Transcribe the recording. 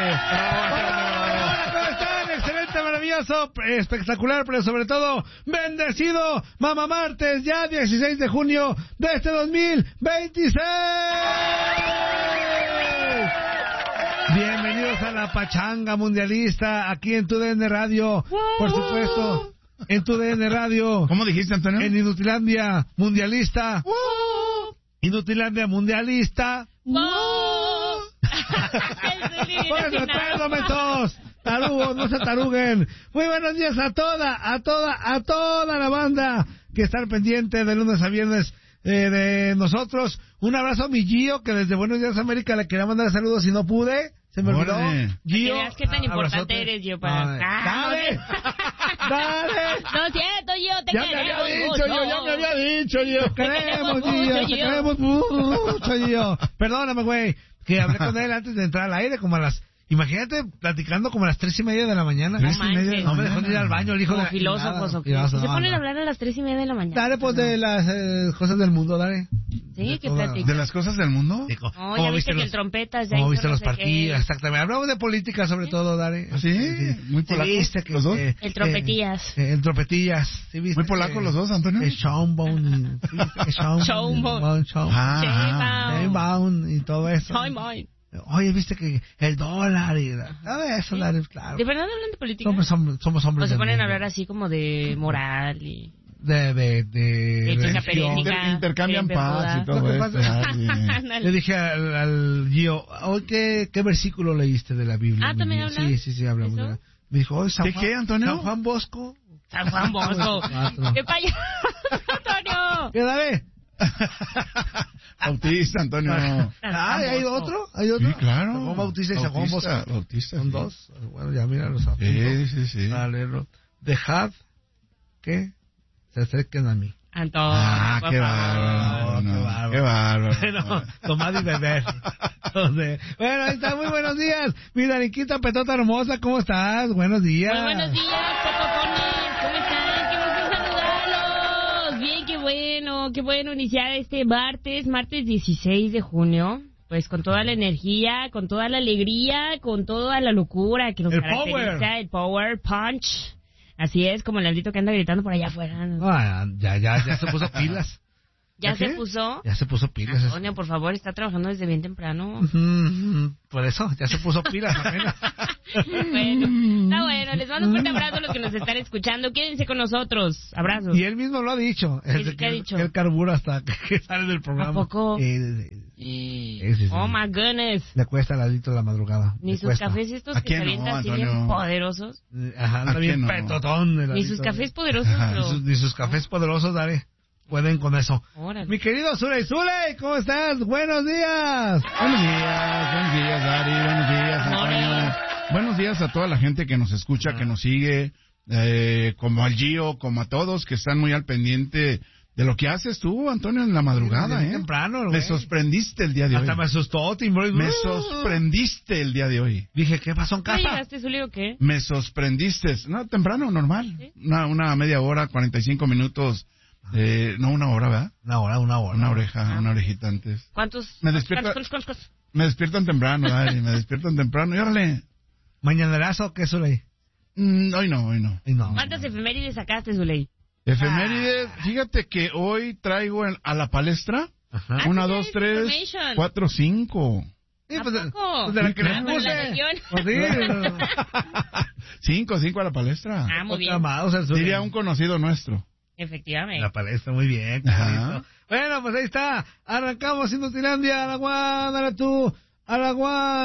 ¿Cómo están? Excelente, maravilloso, espectacular, pero sobre todo, bendecido, Mamá Martes, ya 16 de junio de este 2026. Bienvenidos a la pachanga mundialista, aquí en tu DN Radio, por supuesto, en tu DN Radio. ¿Cómo dijiste, Antonio? En Inutilandia Mundialista. Inutilandia Mundialista. Bueno, perdón, todos. Tarugos, no se taruguen. Muy buenos días a toda la banda que está pendiente de lunes a viernes de nosotros. Un abrazo a mi Gio, que desde Buenos Días América le quería mandar saludos y no pude. Se me olvidó. Gio, qué tan importante eres, Gio, para... ¡Dale! ¡Dale! No es cierto, Gio, te queremos mucho. Ya me había dicho, Gio. Te queremos mucho, Gio. Perdóname, güey, que hablé con él antes de entrar al aire, como a las... Imagínate platicando como a las 3:30 de la mañana. No manches. No me dejó ir al baño, el hijo como de... filósofos o qué. Se ponen a hablar a las 3:30 de la mañana. Dale, pues, de las cosas del mundo, dale. Sí, que platica. ¿De las cosas del mundo? No, ya viste que el trompetas ya ¿Cómo hizo viste no los sé partidos? qué. Exactamente. Hablamos de política sobre todo, dale. ¿Sí? ¿Muy polacos viste que, los dos? El trompetillas. El trompetillas. ¿Sí viste? ¿Muy polacos los dos, Antonio? El Showbone. Showbone. Showbone y todo eso. Showbone. Oye, viste que el dólar y... eso, dale, claro. ¿De verdad hablan de política? Somos hombres. ¿O se ponen a hablar así como de moral y...? De ética perénica. Intercambian paz y todo eso. Le dije al Gio, ¿qué versículo leíste de la Biblia? Ah, ¿también hablan? Sí, hablamos de la... Me dijo, ¿De qué, Antonio? San Juan Bosco. San Juan Bosco. ¡Qué payaso, Antonio! ¿Qué, dale? Bautista, Antonio. ¿Hay otro? Sí, claro. San Juan Bautista y San Juan Bosco. Bautista. Son dos. Bueno, ya mira los apuntos. Sí. Para leerlo. Dejad que se acerquen a mí. Antonio, qué bárbaro. Qué bárbaro. Bueno, tomad y beber. Bueno, ahí está, muy buenos días. Mira, Niquita Petota hermosa, ¿cómo estás? Buenos días. Muy buenos días, Popopones. ¿Cómo están? Qué gusto saludarlos. Bien, qué bueno iniciar este martes 16 de junio. Pues con toda la energía, con toda la alegría, con toda la locura que nos caracteriza, el power punch. Así es, como el Aldito que anda gritando por allá afuera. Ya se puso pilas. ¿Ya se puso? Ya se puso pilas. Antonio, por favor, está trabajando desde bien temprano. Por eso, ya se puso pilas. Bueno, está bueno. Les mando un fuerte abrazo a los que nos están escuchando. Quédense con nosotros. Abrazos. Y él mismo lo ha dicho. ¿Qué ha dicho? Él carbura hasta que sale del programa. ¿A poco? Sí. Oh, my goodness. Le cuesta al Aldito la madrugada. Ni sus cafés estos que se avientan así bien poderosos. Ajá, anda bien petotón. Ni sus cafés poderosos. Ni sus cafés poderosos, dale. Pueden con eso. Órale. Mi querido Zuley, ¿cómo estás? Buenos días. Buenos días, Dari. Buenos días, Antonio. Buenos días a toda la gente que nos escucha, que nos sigue, como al Gio, como a todos que están muy al pendiente de lo que haces tú, Antonio, en la madrugada, temprano, me sorprendiste el día de hoy. Hasta me asustó, Timbre. Me sorprendiste el día de hoy. Dije, ¿qué pasó en casa? ¿Llegaste, Zuley, o qué? Me sorprendiste. No, temprano, normal. ¿Sí? Una media hora, 45 minutos. No, una hora, ¿verdad? Una hora. Una orejita antes. ¿Cuántos? Me despiertan temprano, Dari, me despiertan temprano. Y órale. ¿Mañanerazo qué, Zuley? Hoy no. ¿Cuántas efemérides sacaste, Zuley? Efemérides, fíjate que hoy traigo a la palestra 1, 2, 3, 4, 5. Sí, pues de la que le puse. 5 a la palestra. Muy bien. Diría un conocido nuestro. Efectivamente. La palestra, muy bien. Bueno, pues ahí está. Arrancamos Inutilandia. A la Guadalajara, tú. A la Guadalajara.